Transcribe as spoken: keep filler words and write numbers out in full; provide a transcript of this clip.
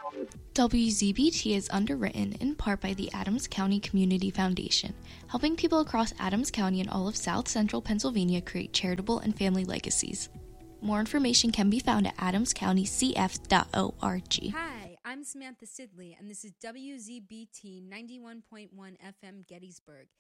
W Z B T is underwritten in part by the Adams County Community Foundation, helping people across Adams County and all of South Central Pennsylvania create charitable and family legacies. More information can be found at adams county c f dot org. Hi, I'm Samantha Sidley, and this is W Z B T ninety-one point one F M Gettysburg,